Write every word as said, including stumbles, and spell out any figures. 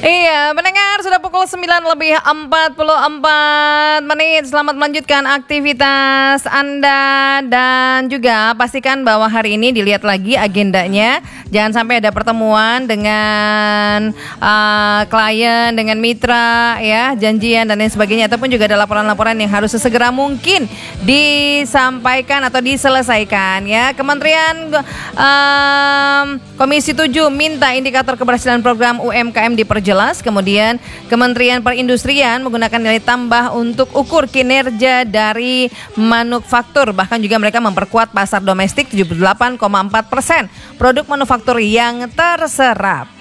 Iya, mendengar sudah pukul sembilan lebih empat puluh empat menit. Selamat melanjutkan aktivitas Anda dan juga pastikan bahwa hari ini dilihat lagi agendanya. Jangan sampai ada pertemuan dengan uh, klien, dengan mitra, ya, janjian dan lain sebagainya, ataupun juga ada laporan-laporan yang harus sesegera mungkin disampaikan atau diselesaikan, ya. Kementerian um, Komisi tujuh minta indikator keberhasilan program U M K M diperjelas. Kemudian Kementerian Perindustrian menggunakan nilai tambah untuk ukur kinerja dari manufaktur. Bahkan juga mereka memperkuat pasar domestik tujuh puluh delapan koma empat persen produk manufaktur yang terserap.